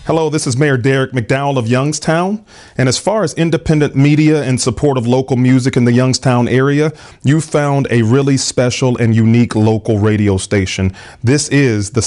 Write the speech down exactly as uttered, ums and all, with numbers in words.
Hello, this is Mayor Derek McDowell of Youngstown. And as far as independent media in support of local music in the Youngstown area, you found a really special and unique local radio station. This is the